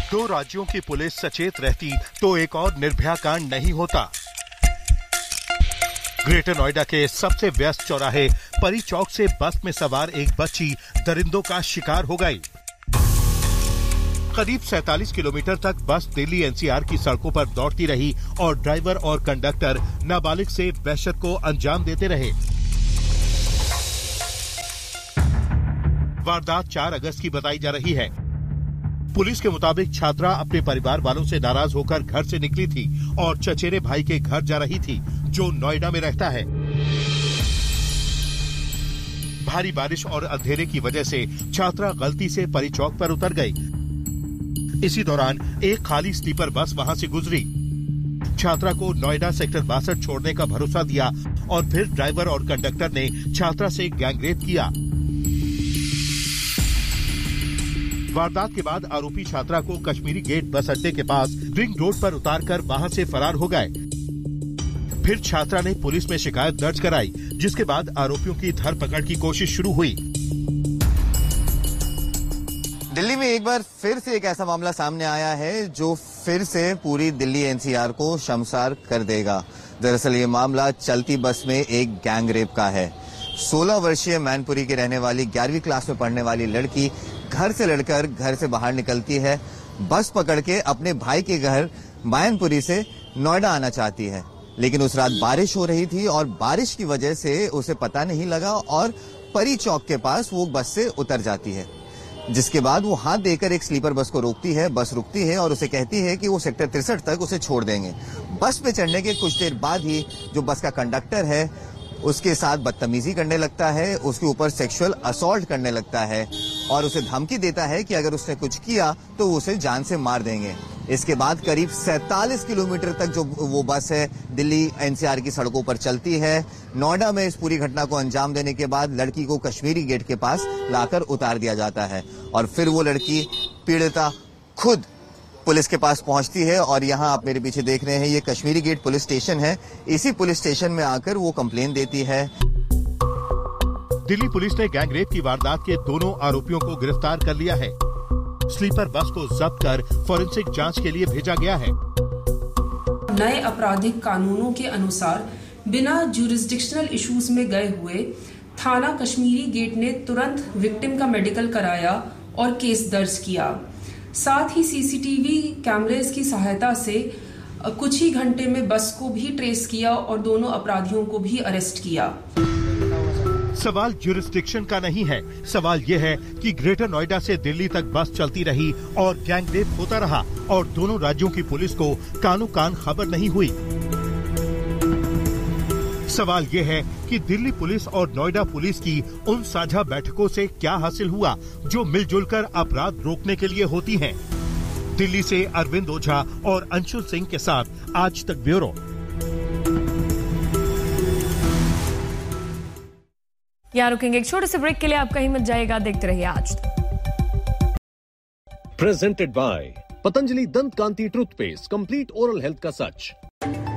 दो राज्यों की पुलिस सचेत रहती तो एक और निर्भया कांड नहीं होता। ग्रेटर नोएडा के सबसे व्यस्त चौराहे परी चौक से बस में सवार एक बच्ची दरिंदों का शिकार हो गई। करीब 47 किलोमीटर तक बस दिल्ली एनसीआर की सड़कों पर दौड़ती रही और ड्राइवर और कंडक्टर नाबालिग से वहशत को अंजाम देते रहे। वारदात 4 अगस्त की बताई जा रही है। पुलिस के मुताबिक छात्रा अपने परिवार वालों से नाराज होकर घर से निकली थी और चचेरे भाई के घर जा रही थी, जो नोएडा में रहता है। भारी बारिश और अंधेरे की वजह से छात्रा गलती से परी चौक पर उतर गई। इसी दौरान एक खाली स्लीपर बस वहां से गुजरी। छात्रा को नोएडा सेक्टर 62 छोड़ने का भरोसा दिया और फिर ड्राइवर और कंडक्टर ने छात्रा से गैंगरेप किया। वारदात के बाद आरोपी छात्रा को कश्मीरी गेट बस अड्डे के पास रिंग रोड पर उतारकर वहां से फरार हो गए। फिर छात्रा ने पुलिस में शिकायत दर्ज कराई, जिसके बाद आरोपियों की धरपकड़ की कोशिश शुरू हुई। दिल्ली में एक बार फिर से एक ऐसा मामला सामने आया है जो फिर से पूरी दिल्ली एनसीआर को शर्मसार कर देगा। दरअसल ये मामला चलती बस में एक गैंग रेप का है। 16 वर्षीय मैनपुरी की रहने वाली 11वीं क्लास में पढ़ने वाली लड़की घर से लड़कर घर से बाहर निकलती है। बस पकड़ के अपने भाई के घर मैनपुरी से नोएडा आना चाहती है, लेकिन उस रात बारिश हो रही थी और बारिश की वजह से उसे पता नहीं लगा और परी चौक के पास वो बस से उतर जाती है। जिसके बाद वो हाथ देकर एक स्लीपर बस को रोकती है। बस रुकती है और उसे कहती है कि वो सेक्टर 63 तक उसे छोड़ देंगे। बस पे चढ़ने के कुछ देर बाद ही जो बस का कंडक्टर है उसके साथ बदतमीजी करने लगता है, उसके ऊपर सेक्सुअल असॉल्ट करने लगता है और उसे धमकी देता है कि अगर उसने कुछ किया तो उसे जान से मार देंगे। इसके बाद करीब 47 किलोमीटर तक जो वो बस है दिल्ली एनसीआर की सड़कों पर चलती है। नोएडा में इस पूरी घटना को अंजाम देने के बाद लड़की को कश्मीरी गेट के पास लाकर उतार दिया जाता है और फिर वो लड़की पीड़िता खुद पुलिस के पास पहुंचती है और यहाँ आप मेरे पीछे देख रहे हैं ये कश्मीरी गेट पुलिस स्टेशन है। इसी पुलिस स्टेशन में आकर वो कंप्लेन देती है। दिल्ली पुलिस ने गैंगरेप की वारदात के दोनों आरोपियों को गिरफ्तार कर लिया है। स्लीपर बस को जब्त कर फोरेंसिक जांच के लिए भेजा गया है। नए आपराधिक कानूनों के अनुसार बिना ज्यूरिसडिक्शनल इश्यूज में गए हुए थाना कश्मीरी गेट ने तुरंत विक्टिम का मेडिकल कराया और केस दर्ज किया। साथ ही सीसीटीवी कैमरेज की सहायता से कुछ ही घंटे में बस को भी ट्रेस किया और दोनों अपराधियों को भी अरेस्ट किया। सवाल ज्यूरिसडिक्शन का नहीं है, सवाल ये है कि ग्रेटर नोएडा से दिल्ली तक बस चलती रही और गैंगरेप होता रहा और दोनों राज्यों की पुलिस को कानो कान खबर नहीं हुई। सवाल ये है कि दिल्ली पुलिस और नोएडा पुलिस की उन साझा बैठकों से क्या हासिल हुआ जो मिलजुल कर अपराध रोकने के लिए होती हैं। दिल्ली से अरविंद ओझा और अंशुल सिंह के साथ आज तक ब्यूरो। यहाँ रुकेंगे एक छोटे से ब्रेक के लिए, आप कहीं मत जाइएगा, देखते रहिए आज तक। प्रेजेंटेड बाय पतंजलि दंत कांति टूथपेस्ट, कंप्लीट ओरल हेल्थ का सच।